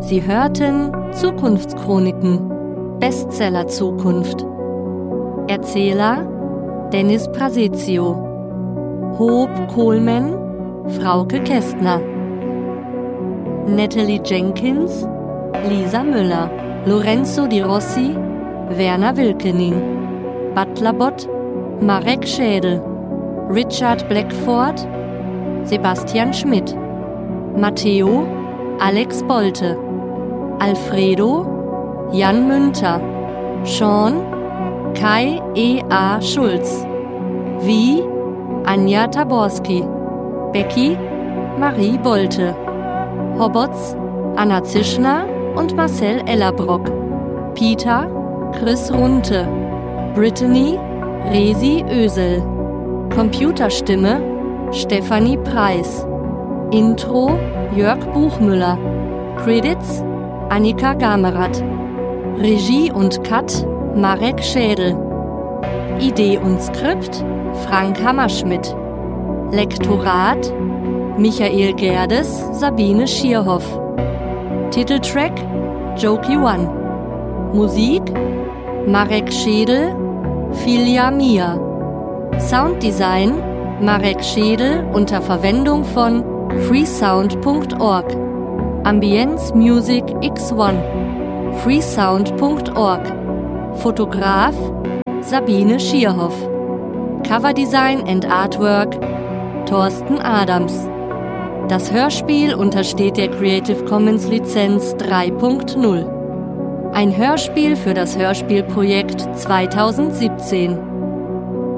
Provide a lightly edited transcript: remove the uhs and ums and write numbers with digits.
Sie hörten Zukunftschroniken, Bestseller Zukunft. Erzähler Dennis Prasezio, Hope Coleman, Frauke Kästner, Natalie Jenkins, Lisa Müller, Lorenzo Di Rossi, Werner Wilkening, Butlerbot, Marek Schädel, Richard Blackford, Sebastian Schmidt, Matteo, Alex Bolte, Alfredo, Jan Münter, Sean, Kai E.A. Schulz, Wie, Anja Taborski, Becky, Marie Bolte, Hobbots, Anna Zischner und Marcel Ellerbrock, Peter, Chris Runte, Brittany, Resi Ösel, Computerstimme, Stefanie Preis, Intro, Jörg Buchmüller, Credits, Annika Gamerath, Regie und Cut, Marek Schädel, Idee und Skript, Frank Hammerschmidt, Lektorat, Michael Gerdes, Sabine Schierhoff, Titeltrack, Jokey One, Musik, Marek Schädel, Filia Mia, Sounddesign, Marek Schädel unter Verwendung von freesound.org, Ambience Music X1, freesound.org, Fotograf Sabine Schierhoff, Coverdesign and Artwork Thorsten Adams. Das Hörspiel untersteht der Creative Commons Lizenz 3.0. Ein Hörspiel für das Hörspielprojekt 2017.